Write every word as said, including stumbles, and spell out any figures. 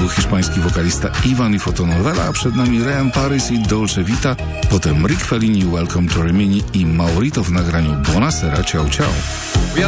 hiszpański wokalista Ivan i Fotonovela, a przed nami Ryan Paris i Dolce Vita, potem Rick Fellini, Welcome to Rimini i Maurito w nagraniu Buonasera, ciao ciao.